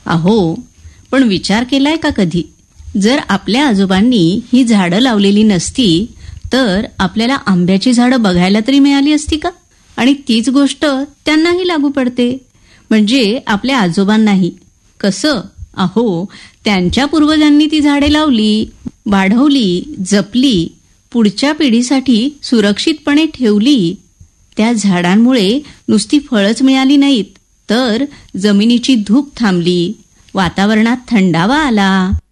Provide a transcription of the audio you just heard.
अहो, पण विचार केलाय का कधी, जर आपल्या आजोबांनी ही झाडं लावलेली नसती तर आपल्याला आंब्याची झाडं बघायला तरी मिळाली असती का? आणि तीच गोष्ट त्यांनाही लागू पडते. म्हणजे आपल्या आजोबांनाही. कसं? अहो, त्यांच्या पूर्वजांनी ती झाडे लावली, वाढवली, जपली, पुढच्या पिढीसाठी सुरक्षितपणे ठेवली. त्या झाडांमुळे नुसती फळच मिळाली नाहीत, तर जमिनीची धूप थांबली, वातावरणात थंडावा आला.